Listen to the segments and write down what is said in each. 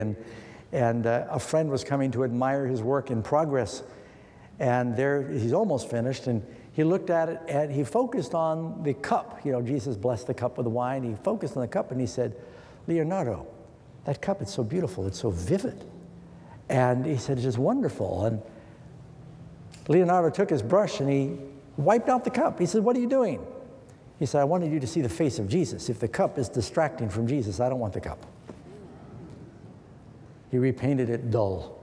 and a friend was coming to admire his work in progress. And there, he's almost finished, and he looked at it, and he focused on the cup. You know, Jesus blessed the cup with the wine. He focused on the cup, and he said, "Leonardo, that cup, it's so beautiful, it's so vivid." And he said, "It's just wonderful." And Leonardo took his brush, and he wiped out the cup. He said, "What are you doing?" He said, "I wanted you to see the face of Jesus. If the cup is distracting from Jesus, I don't want the cup." He repainted it dull.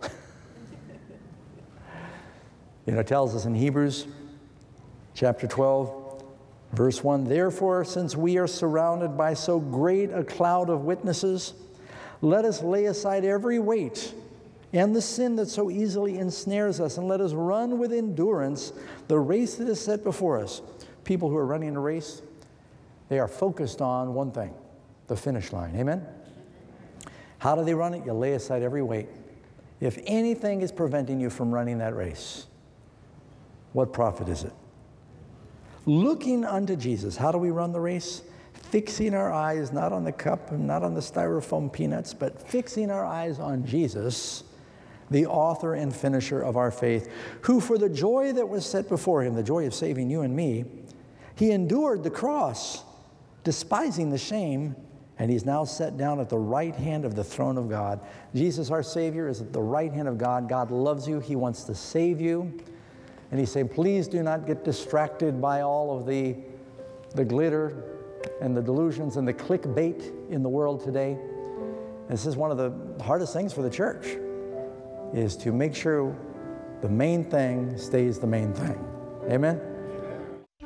You know, it tells us in Hebrews chapter 12, verse 1, "Therefore, since we are surrounded by so great a cloud of witnesses, let us lay aside every weight and the sin that so easily ensnares us, and let us run with endurance the race that is set before us." People who are running a race, they are focused on one thing, the finish line. Amen? How do they run it? You lay aside every weight. If anything is preventing you from running that race, what profit is it? Looking unto Jesus. How do we run the race? Fixing our eyes not on the cup and not on the styrofoam peanuts, but fixing our eyes on Jesus, the author and finisher of our faith, who for the joy that was set before him, the joy of saving you and me, he endured the cross, despising the shame, and he's now set down at the right hand of the throne of God. Jesus, our Savior, is at the right hand of God. God loves you. He wants to save you. And he's saying, please do not get distracted by all of the glitter and the delusions and the clickbait in the world today. This is one of the hardest things for the church, is to make sure the main thing stays the main thing. Amen?